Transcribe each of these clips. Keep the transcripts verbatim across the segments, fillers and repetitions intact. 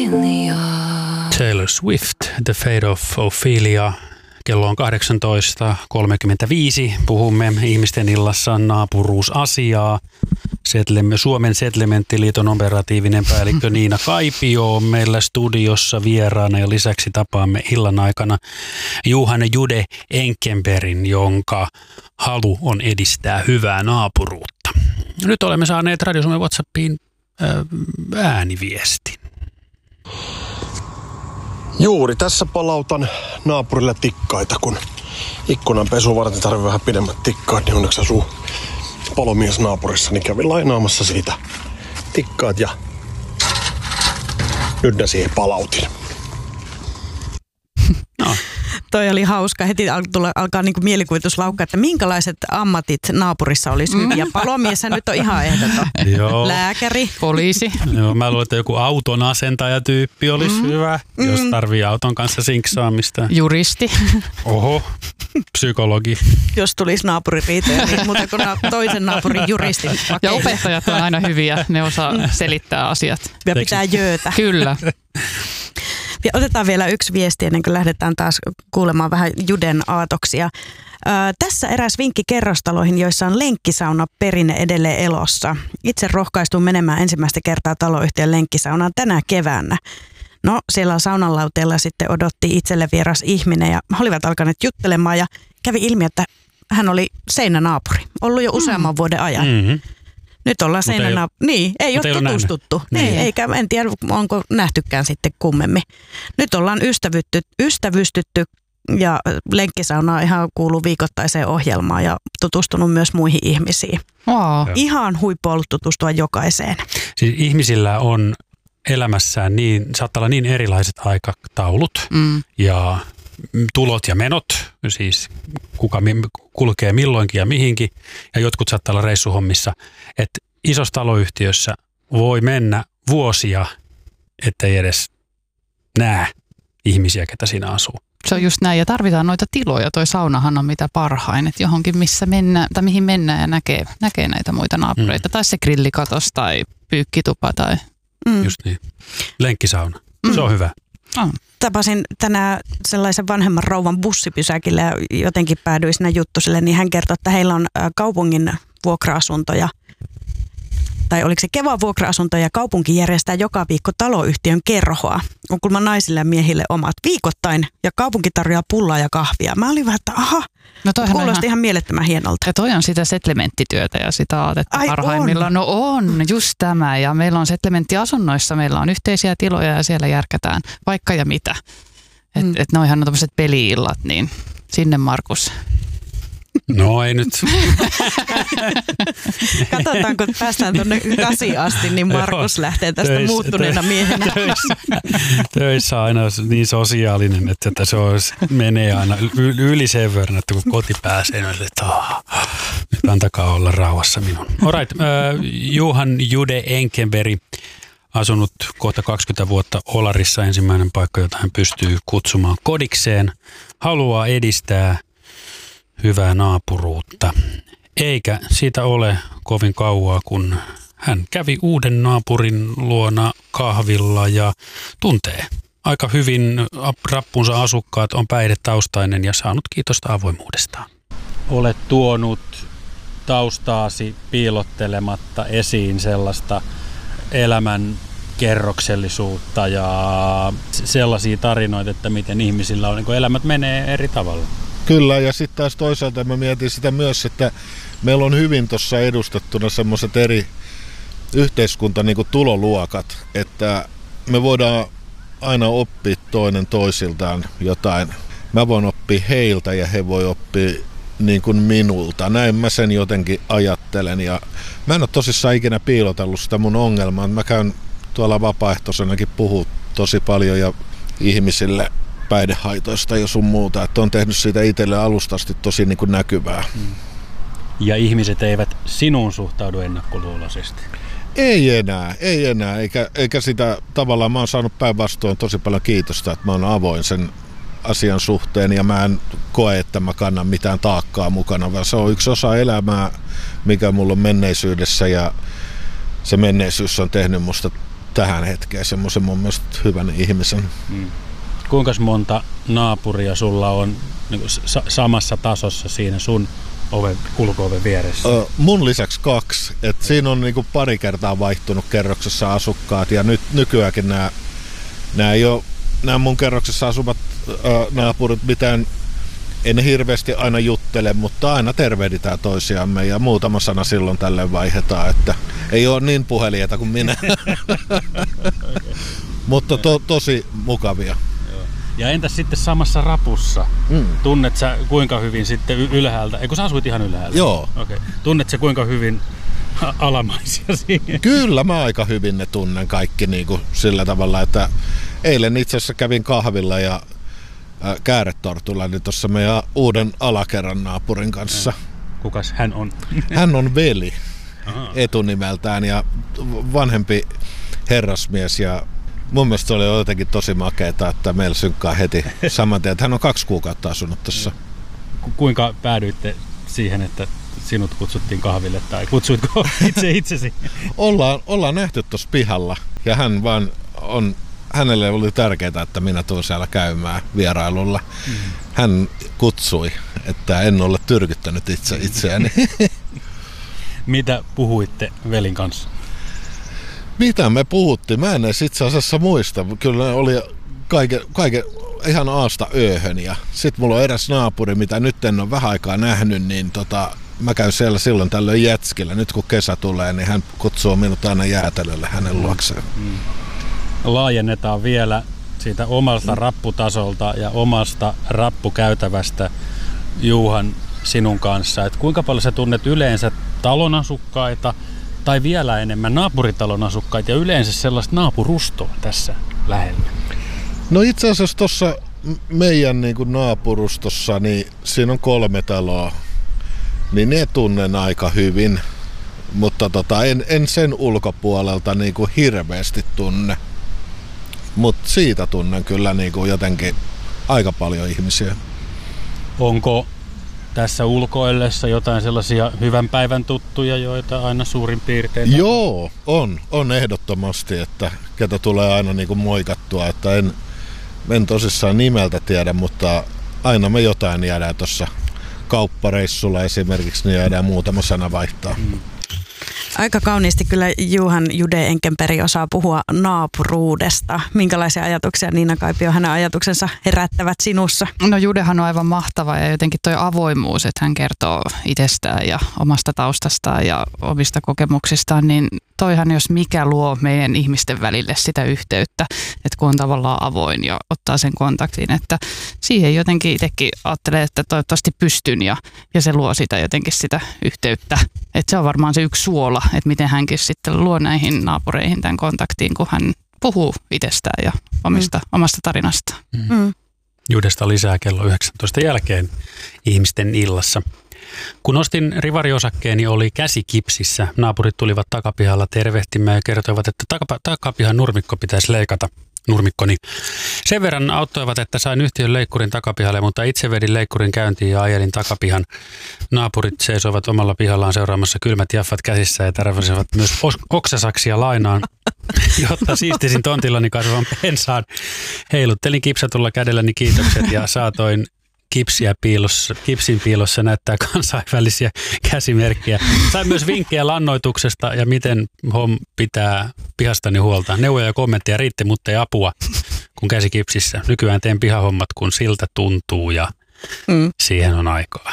Ophelia. Taylor Swift, The Fate of Ophelia. Kello on kahdeksantoista kolmekymmentäviisi. Puhumme ihmisten illassa naapuruusasiaa. Setlemme, Suomen Setlementtiliiton operatiivinen päällikkö Niina Kaipio on meillä studiossa vieraana ja lisäksi tapaamme illan aikana Johan Jude Enkenbergin, jonka halu on edistää hyvää naapuruutta. Nyt olemme saaneet Radio Suomen WhatsAppiin ääniviestin. Juuri tässä palautan naapurille tikkaita, kun ikkunan pesu varten tarvii vähän pidemmät tikkaat, niin onneksi asuu palomies naapurissa, niin kävin lainaamassa siitä tikkaat ja nyt ne siihen palautin. No. Toi oli hauska. Heti al- tulla, alkaa niinku mielikuvitus laukkaa, että minkälaiset ammatit naapurissa olisi hyviä. Palomieshän nyt on ihan ehdoton. Joo. Lääkäri. Poliisi. Joo, mä luulen, että joku auton asentajatyyppi olisi mm. hyvä, jos tarvii auton kanssa sinksaamista. Juristi. Oho, psykologi. Jos tulisi naapuririitoja, niin muuten kuin na- toisen naapurin juristin. Ja opettajat on aina hyviä, ne osaa selittää asiat. Ja pitää jöötä. Kyllä. Otetaan vielä yksi viesti ennen kuin lähdetään taas kuulemaan vähän Juden aatoksia. Ö, tässä eräs vinkki kerrostaloihin, joissa on lenkkisauna perinne edelleen elossa. Itse rohkaistun menemään ensimmäistä kertaa taloyhtiön lenkkisaunaan tänä keväänä. No siellä saunanlauteella sitten odotti itselle vieras ihminen ja he olivat alkaneet juttelemaan ja kävi ilmi, että hän oli seinänaapuri. Ollut jo useamman mm. vuoden ajan. Mm-hmm. Nyt ollaan seinänä. Niin, ei ole tutustuttu. Niin. Ei, eikä, en tiedä, onko nähtykään sitten kummemmin. Nyt ollaan ystävytty, ystävystytty ja lenkkisauna ihan kuuluu viikoittaiseen ohjelmaan ja tutustunut myös muihin ihmisiin. Wow. Ihan huippu ollut tutustua jokaiseen. Siis ihmisillä on elämässään niin, saattaa olla niin erilaiset aikataulut mm. ja tulot ja menot, siis kuka kulkee milloinkin ja mihinkin, ja jotkut saattaa olla reissuhommissa, että isossa taloyhtiössä voi mennä vuosia, ettei edes näe ihmisiä, ketä siinä asuu. Se on just näin, ja tarvitaan noita tiloja. Toi saunahan on mitä parhain, että johonkin missä mennään, tai mihin mennään ja näkee, näkee näitä muita naapureita, mm. tai se grillikatos tai pyykkitupa tai... Mm. Just niin. Lenkkisauna, mm. se on hyvä. Oh. Tapasin tänään sellaisen vanhemman rouvan bussipysäkillä ja jotenkin päädyin sinne juttusille, niin hän kertoi, että heillä on kaupungin vuokra-asuntoja, tai oliko se Kevan vuokra-asunto, ja kaupunki järjestää joka viikko taloyhtiön kerhoa. On kuulemma naisille ja miehille omat viikoittain, ja kaupunki tarjoaa pullaa ja kahvia. Mä olin vähän, että aha, no kuulosti ihan, ihan mielettömän hienolta. Ja toi on sitä setlementtityötä ja sitä aatetta Ai parhaimmillaan. On. No on, just tämä. Ja meillä on setlementtiasunnoissa, meillä on yhteisiä tiloja ja siellä järkätään vaikka ja mitä. Että mm. et noihan on tämmöiset peli-illat, niin sinne Markus. No ei nyt. Katsotaan, kun päästään tuonne kasi asti, niin Markus Joo, lähtee tästä töissä, muuttuneena miehenä. Töissä, töissä aina niin sosiaalinen, että se olisi, menee aina yli sen verran, että kun koti pääsee, niin että oh, nyt antakaa olla rauhassa minun. Alright, äh, Johan Jude Enkenberg, asunut kohta kaksikymmentä vuotta Olarissa, ensimmäinen paikka, jota hän pystyy kutsumaan kodikseen, haluaa edistää hyvää naapuruutta. Eikä siitä ole kovin kauaa, kun hän kävi uuden naapurin luona kahvilla ja tuntee aika hyvin rappunsa asukkaat, on päihdetaustainen ja saanut kiitosta avoimuudestaan. Olet tuonut taustaasi piilottelematta esiin sellaista elämän kerroksellisuutta ja sellaisia tarinoita, että miten ihmisillä on, niin kun elämät menee eri tavalla. Kyllä, ja sitten taas toisaalta mä mietin sitä myös, että meillä on hyvin tuossa edustettuna semmoiset eri yhteiskunta niin kuin tuloluokat, että me voidaan aina oppia toinen toisiltaan jotain. Mä voin oppia heiltä ja he voi oppia niin kuin minulta. Näin mä sen jotenkin ajattelen, ja mä en ole tosissaan ikinä piilotellut sitä mun ongelmaa. Mä käyn tuolla vapaaehtoisenakin puhua tosi paljon ja ihmisille päihdehaitoista ja sun muuta, että on tehnyt siitä itselle alusta asti tosi niin kuin näkyvää. Ja ihmiset eivät sinuun suhtaudu ennakkoluuloisesti? Ei enää, ei enää, eikä, eikä sitä tavallaan, mä oon saanut päinvastoin tosi paljon kiitosta, että mä oon avoin sen asian suhteen ja mä en koe, että mä kannan mitään taakkaa mukana, vaan se on yksi osa elämää, mikä mulla on menneisyydessä, ja se menneisyys on tehnyt musta tähän hetkeen semmoisen mun mielestä hyvän ihmisen. Mm. Kuinka monta naapuria sulla on niin kuin sa- samassa tasossa siinä sun oven, kulku-oven vieressä? Ö, mun lisäksi kaksi. Et siinä on niinku pari kertaa vaihtunut kerroksessa asukkaat ja nyt nykyäänkin nämä nämä ei ole nämä mun kerroksessa asuvat ö, naapurit mitään, ei ne hirveästi aina juttele, mutta aina tervehditään toisiamme ja muutama sana silloin tällöin vaihdetaan, että ei ole niin puhelijoita kuin minä. Okay. Mutta to, tosi mukavia. Ja entäs sitten samassa rapussa? Mm. Tunnet sä kuinka hyvin sitten ylhäältä? Eikö sä asuit ihan ylhäällä? Joo. Okay. Tunnet sä kuinka hyvin alamaisia siihen? Kyllä mä aika hyvin ne tunnen kaikki niin kuin sillä tavalla, että eilen itse asiassa kävin kahvilla ja äh, Kääretortulla niin tuossa meidän uuden alakerran naapurin kanssa. Kukas hän on? Hän on veli Aha. etunimeltään ja vanhempi herrasmies ja mun mielestä se oli jotenkin tosi makeeta, että meillä synkkaa heti saman tien, että hän on kaksi kuukautta asunut tuossa. Kuinka päädyitte siihen, että sinut kutsuttiin kahville tai kutsuitko itse itsesi? ollaan, ollaan nähty tuossa pihalla ja hän vaan on, hänelle oli tärkeää, että minä tuun siellä käymään vierailulla. Mm. Hän kutsui, että en ole tyrkyttänyt itse itseäni. Mitä puhuitte velin kanssa? Mitä me puhuttiin? Mä en edes itse asiassa muista. Kyllä oli kaiken, kaiken ihan aasta ööhön. Ja sit mulla on eräs naapuri, mitä nyt en ole vähän aikaa nähnyt, niin tota, mä käyn siellä silloin tällöin jätskillä. Nyt kun kesä tulee, niin hän kutsuu minut aina jäätelölle hänen luokseen. Mm. Laajennetaan vielä siitä omalta rapputasolta ja omasta rappukäytävästä Juhan sinun kanssa. Et kuinka paljon sä tunnet yleensä talon asukkaita tai vielä enemmän naapuritalon asukkaita ja yleensä sellaista naapurustoa tässä lähellä? No itse asiassa tuossa meidän niin kuin naapurustossa, niin siinä on kolme taloa, niin ne tunnen aika hyvin, mutta tota, en, en sen ulkopuolelta niin kuin hirveästi tunne, mutta siitä tunnen kyllä niin kuin jotenkin aika paljon ihmisiä. Onko tässä ulkoillessa jotain sellaisia hyvän päivän tuttuja, joita aina suurin piirtein? Joo, on. On ehdottomasti, että ketä tulee aina niin kuin moikattua. Että en, en tosissaan nimeltä tiedä, mutta aina me jotain jäädään tuossa kauppareissulla esimerkiksi, niin jäädään muutama sana vaihtaa. Mm. Aika kauniisti kyllä Juhan Jude Enkenperi osaa puhua naapuruudesta. Minkälaisia ajatuksia Niina Kaipio hänen ajatuksensa herättävät sinussa? No Judehan on aivan mahtava ja jotenkin toi avoimuus, että hän kertoo itsestään ja omasta taustastaan ja omista kokemuksistaan, niin toihan jos mikä luo meidän ihmisten välille sitä yhteyttä, että kun on tavallaan avoin ja ottaa sen kontaktin, että siihen jotenkin itsekin ajattelee, että toivottavasti pystyn ja, ja se luo sitä jotenkin sitä yhteyttä. Että se on varmaan se yksi suola, että miten hänkin sitten luo näihin naapureihin tämän kontaktiin, kun hän puhuu itsestään ja omista, mm. omasta tarinastaan. Mm. Mm. Judesta lisää kello yhdeksäntoista jälkeen ihmisten illassa. Kun ostin rivariosakkeeni, oli käsi kipsissä. Naapurit tulivat takapihalla tervehtimään ja kertoivat, että takapa, takapihan nurmikko pitäisi leikata. Nurmikkoni. Sen verran auttoivat, että sain yhtiön leikkurin takapihalle, mutta itse vedin leikkurin käyntiin ja ajelin takapihan. Naapurit seisoivat omalla pihallaan seuraamassa kylmät jaffat käsissä ja tärväsivät myös oksasaksia lainaan, jotta siistisin tontillani kasvavan pensaan. Heiluttelin kipsatulla kädelläni kiitokset ja saatoin kipsiä piilossa, kipsin piilossa näyttää kansainvälisiä käsimerkkejä. Sain myös vinkkejä lannoituksesta ja miten hom pitää pihastani huolta. Neuvoja ja kommentteja riitti, mutta ei apua, kun käsi kipsissä. Nykyään teen pihahommat, kun siltä tuntuu ja mm. siihen on aikaa.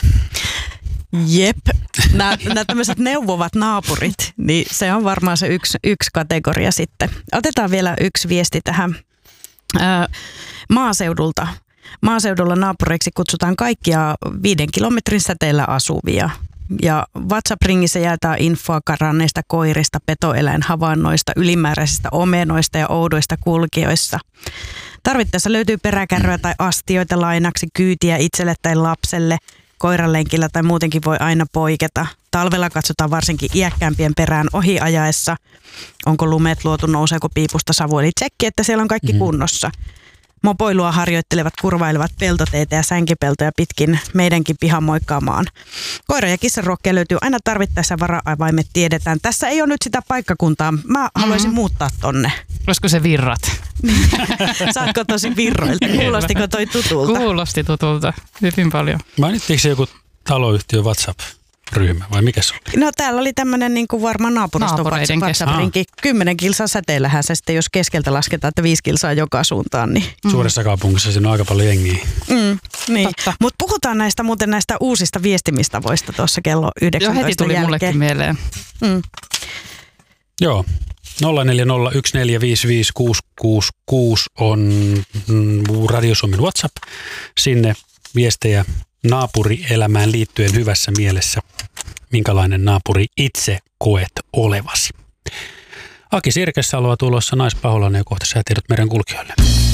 Jep, nämä, nämä tämmöiset neuvovat naapurit, niin se on varmaan se yksi, yksi kategoria sitten. Otetaan vielä yksi viesti tähän ää, maaseudulta. Maaseudulla naapureiksi kutsutaan kaikkia viiden kilometrin säteellä asuvia. Ja WhatsApp-ringissä jaetaan infoa karanneista koirista, petoeläinhavainnoista, ylimääräisistä omenoista ja oudoista kulkijoista. Tarvittaessa löytyy peräkärryä tai astioita lainaksi, kyytiä itselle tai lapselle. Koiranlenkillä tai muutenkin voi aina poiketa. Talvella katsotaan varsinkin iäkkäämpien perään ohi ajaessa. Onko lumet luotu, nouseeko piipusta savu, eli tsekki, että siellä on kaikki mm. kunnossa. Mopoilua harjoittelevat kurvailevat peltoteitä ja sänkipeltoja pitkin meidänkin pihan moikkaamaan. Koira- ja kissanruokkia löytyy aina tarvittaessa, vara-avaimet tiedetään. Tässä ei ole nyt sitä paikkakuntaa. Mä haluaisin mm-hmm. muuttaa tonne. Olisiko se Virrat? Saatko tosi virroilta? Kuulostiko toi tutulta? Kuulosti tutulta. Hyvin paljon. Mainittiinko se joku taloyhtiö WhatsApp-ryhmä vai mikä se oli? No täällä oli tämmöinen niin kuin varmaan naapuriston WhatsApp-rinki. Kymmenen kilsaa säteillähän se sitten, jos keskeltä lasketaan, että viisi kilsaa joka suuntaan. Niin. Mm. Suuressa kaupungissa siinä on aika paljon jengiä. Mm, niin. Mutta puhutaan näistä muuten näistä uusista viestimistavoista tuossa kello yhdeksäntoista Joo, heti tuli jälkeen. mullekin mieleen. Mm. Joo. nolla neljä nolla yksi neljä viisi viisi kuusi kuusi kuusi on Radio Suomen WhatsApp. Sinne viestejä naapurielämään liittyen hyvässä mielessä. Minkälainen naapuri itse koet olevasi? Aki Sirkessä tulossa Naispaholainen ja kohta säätiedot meidän kulkijoille.